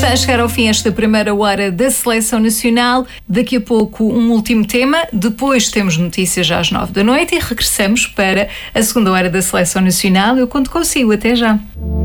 Está a chegar ao fim esta primeira hora da Seleção Nacional. Daqui a pouco um último tema, depois temos notícias às 9 da noite e regressamos para a segunda hora da Seleção Nacional. Eu conto consigo, até já.